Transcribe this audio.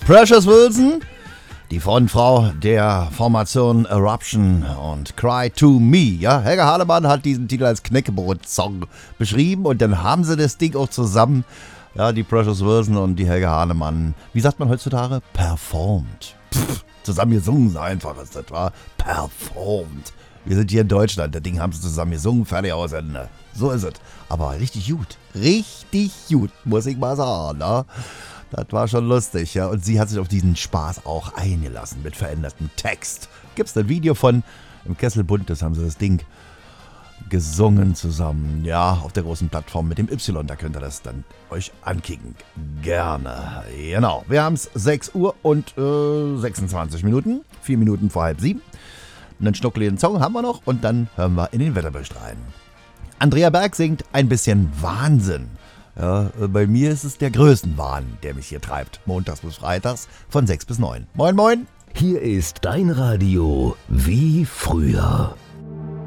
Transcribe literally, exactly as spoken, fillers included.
Precious Wilson, die Frontfrau der Formation Eruption und Cry to Me. Ja, Helga Hahnemann hat diesen Titel als Knäckebrot-Song beschrieben und dann haben sie das Ding auch zusammen, ja, die Precious Wilson und die Helga Hahnemann, wie sagt man heutzutage, performt. Pff, zusammen gesungen, so einfach ist das, war performt. Wir sind hier in Deutschland, das Ding haben sie zusammen gesungen, fertig aus Ende. So ist es. Aber richtig gut, richtig gut, muss ich mal sagen, ne? Das war schon lustig, ja. Und sie hat sich auf diesen Spaß auch eingelassen mit verändertem Text. Gibt's ein Video von im Kesselbund, das haben sie das Ding gesungen zusammen. Ja, auf der großen Plattform mit dem Y, da könnt ihr das dann euch ankicken. Gerne. Genau. Wir haben's sechs Uhr und äh, sechsundzwanzig Minuten. Vier Minuten vor halb sieben. Einen schnuckeligen Song haben wir noch und dann hören wir in den Wetterbericht rein. Andrea Berg singt ein bisschen Wahnsinn. Ja, bei mir ist es der Größenwahn, der mich hier treibt. Montags bis freitags von sechs bis neun. Moin, moin. Hier ist dein Radio wie früher.